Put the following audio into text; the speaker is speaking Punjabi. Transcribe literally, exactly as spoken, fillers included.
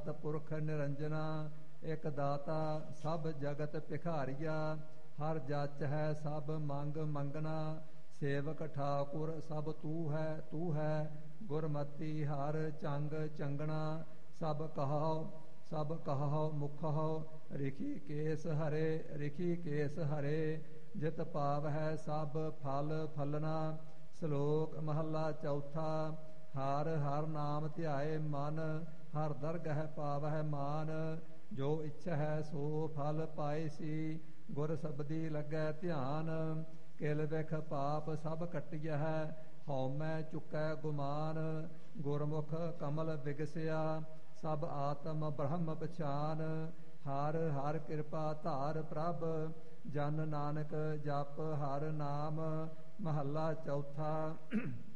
ਪੁਰਖ ਨਿਰੰਜਨਾ ਇਕ ਦਾਤਾ ਸਭ ਜਗਤ ਭਿਖਾਰੀਆ ਹਰ ਜਚ ਹੈ ਸਭ ਮੰਗ ਮੰਗਣਾ ਸੇਵਕ ਠਾਕੁਰ ਸਭ ਤੂੰ ਹੈ ਤੂੰ ਹੈ ਗੁਰਮਤੀ ਹਰ ਚੰਗ ਚੰਗਣਾ ਸਭ ਕਹੋ ਸਭ ਕਹੋ ਮੁਖੋ ਰਿਖੀ ਕੇਸ ਹਰੇ ਰਿਖੀ ਕੇਸ ਹਰੇ ਜਿਤ ਪਾਵ ਹੈ ਸਭ ਫਲ ਫਲਣਾ ਸ਼ਲੋਕ ਮਹੱਲਾ ਚੌਥਾ ਹਰ ਹਰ ਨਾਮ ਧਿਆਏ ਮਨ ਹਰ ਦਰਗਹਿ ਪਾਵਹਿ ਮਾਨ ਜੋ ਇੱਛਾ ਹੈ ਸੋ ਫਲ ਪਾਏ ਸੀ ਗੁਰ ਸਬਦੀ ਲੱਗੈ ਧਿਆਨ ਕਿਲ ਵਿਖ ਪਾਪ ਸਭ ਕੱਟਿਆ ਹੈ ਹਉਮੈ ਚੁਕੈ ਗੁਮਾਨ ਗੁਰਮੁਖ ਕਮਲ ਵਿਗਸਿਆ ਸਭ ਆਤਮ ਬ੍ਰਹਮ ਪਛਾਨ ਹਰ ਹਰ ਕਿਰਪਾ ਧਾਰ ਪ੍ਰਭ ਜਨ ਨਾਨਕ ਜਪ ਹਰ ਨਾਮ ਮਹੱਲਾ ਚੌਥਾ।